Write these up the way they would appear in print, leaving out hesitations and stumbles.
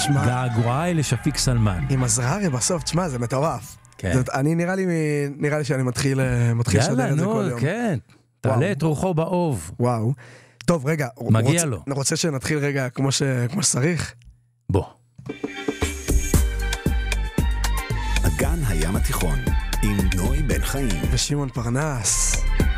תשמע, געגועי לשפיק סלמן. עם הזררי בסוף, תשמע, זה מטורף. כן. אני נראה לי שאני מתחיל לשדר את זה כל יום. כן. תעלה את רוחו באוב. וואו. טוב, רגע. מגיע לו. אני רוצה שנתחיל רגע כמו שצריך. בוא. אגן הים התיכון, עם נוי בן חיים. ושמעון פרנס.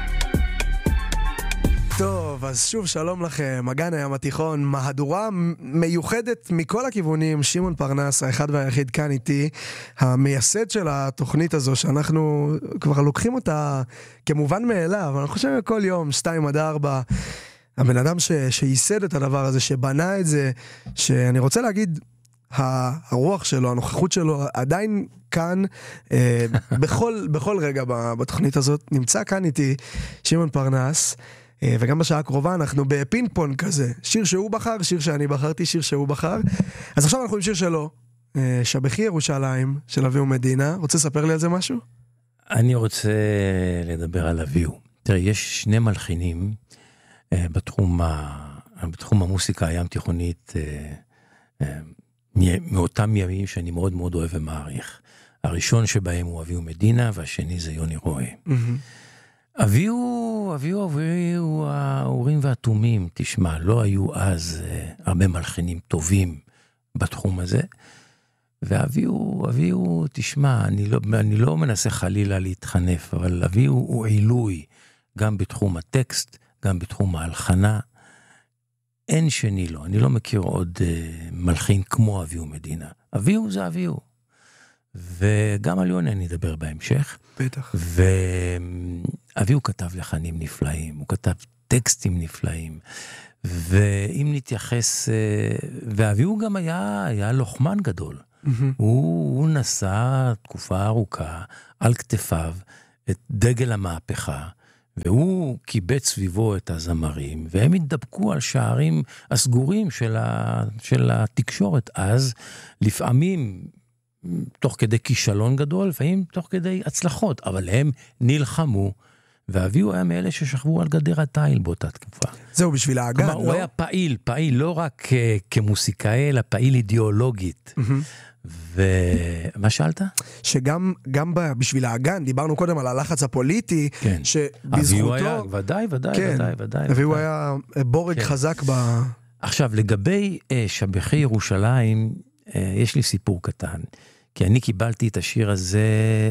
טוב, אז שוב שלום לכם, אגן הים התיכון, מהדורה מיוחדת מכל הכיוונים, שמעון פרנס, האחד והיחיד כאן איתי, המייסד של התוכנית הזו, שאנחנו כבר לוקחים אותה כמובן מאליו, אני חושב כל יום, 2-4, הבן אדם שייסד את הדבר הזה, שבנה את זה, שאני רוצה להגיד, הרוח שלו, הנוכחות שלו, עדיין כאן, בכל רגע בתוכנית הזאת, נמצא כאן איתי, שמעון פרנס, וגם בשעה הקרובה אנחנו בפינג פונג כזה, שיר שהוא בחר, שיר שאני בחרתי, שיר שהוא בחר. אז עכשיו אנחנו עם שיר שלו, שבחי ירושלים, של אביהו מדינה. רוצה לספר לי על זה משהו? אני רוצה לדבר על אביהו. תראה, יש שני מלחינים בתחום המוסיקה הים תיכונית, מאותם ימים שאני מאוד מאוד אוהב ומעריך. הראשון שבהם הוא אביהו מדינה, והשני זה יוני רואה. אביהו האורים והתומים, תשמע, לא היו אז הרבה מלחינים טובים בתחום הזה, ואביהו, תשמע, אני לא מנסה חלילה להתחנף, אבל אביהו הוא עילוי, גם בתחום הטקסט, גם בתחום ההלחנה, אין שני לו, אני לא מכיר עוד מלחין כמו אביהו מדינה. אביהו זה אביהו. וגם על יוני אני אדבר בהמשך. בטח. ואביהו כתב לחנים נפלאים, הוא כתב טקסטים נפלאים, ואם נתייחס, ואביהו גם היה לוחמן גדול. הוא נשא תקופה ארוכה על כתפיו את דגל המהפכה, והוא קיבץ סביבו את הזמרים, והם התדפקו על שערים הסגורים של התקשורת אז, לפעמים תוך כדי כישלון גדול, לפעמים תוך כדי הצלחות, אבל הם נלחמו, ואביהו היה מאלה ששכבו על גדר התיל באותה תקופה. זהו בשביל האגן, לא? הוא היה פעיל, לא רק כמוסיקאי, אלא פעיל אידיאולוגית. ומה שאלת? שגם בשביל האגן, דיברנו קודם על הלחץ הפוליטי, שבזכותו... אביהו היה, ודאי. אביהו היה בורג חזק עכשיו, לגבי שבחי ירושלים, יש לי סיפור קטן, כי אני קיבלתי את השיר הזה,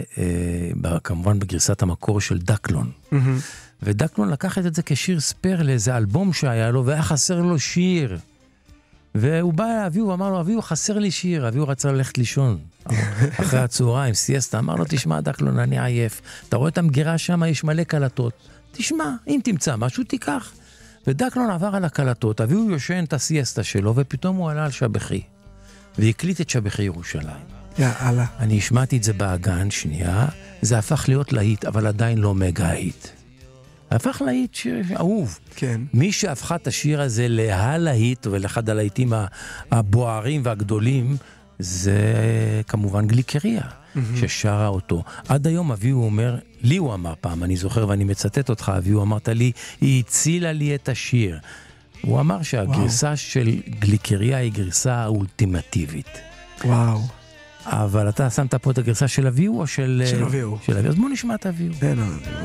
כמובן בגרסת המקור של דקלון, ודקלון לקח את זה כשיר ספר לאיזה אלבום שהיה לו, והיה חסר לו שיר, והוא בא לאביהו ואמר לו, אביהו חסר לי שיר, אביהו רצה ללכת לישון, אחרי הצהריים, סייסטה, אמר לו, תשמע דקלון, אני עייף, אתה רואה את המגירה שם, יש מלא קלטות, תשמע, אם תמצא משהו תיקח, ודקלון עבר על הקלטות, אביהו יושן את הסייסטה שלו, ופתאום הוא עלה על שבחי, והקליט את שבחי ירושלים. יאללה. אני השמעתי את זה באגן שנייה, זה הפך להיות להיט, אבל עדיין לא מגה היט. הפך להיט שיר אהוב. כן. מי שהפכה את השיר הזה להיט, ולאחד הלהיטים הבוערים והגדולים, זה כמובן גליקריה, ששרה אותו. עד היום אביהו אומר, לי הוא אמר פעם, אני זוכר ואני מצטט אותך, אביהו אמרת לי, היא הצילה לי את השיר. הוא אמר שהגרסה של גליקריה היא גרסה האולטימטיבית. וואו. אבל אתה שמת פה את הגרסה של אביהו או של... של אביהו. אז בוא נשמע את אביהו.